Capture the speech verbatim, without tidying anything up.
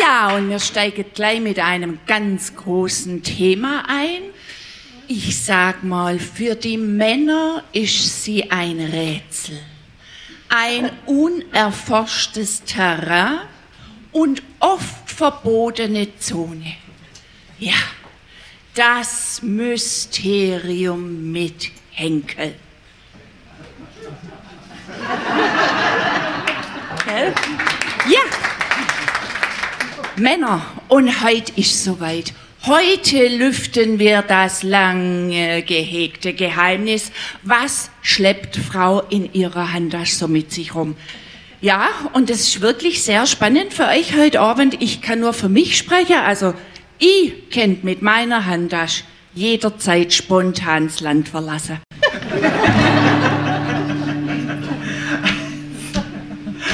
Ja, und wir steigen gleich mit einem ganz großen Thema ein. Ich sag mal, für die Männer ist sie ein Rätsel. Ein unerforschtes Terrain und oft verbotene Zone. Ja, das Mysterium mit Henkel. Gell? Ja, Männer, und heute ist soweit. Heute lüften wir das lange gehegte Geheimnis. Was schleppt Frau in ihrer Handtasche so mit sich rum? Ja, und das ist wirklich sehr spannend für euch heute Abend. Ich kann nur für mich sprechen. Also, ich könnt mit meiner Handtasche jederzeit spontan das Land verlassen.